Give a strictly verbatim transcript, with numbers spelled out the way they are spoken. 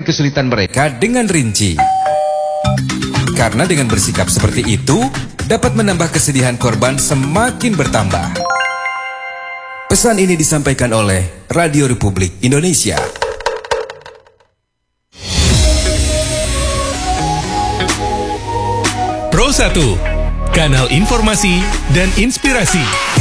kesulitan mereka dengan rinci. Karena dengan bersikap seperti itu, dapat menambah kesedihan korban semakin bertambah. Pesan ini disampaikan oleh Radio Republik Indonesia. Pro satu, kanal informasi dan inspirasi.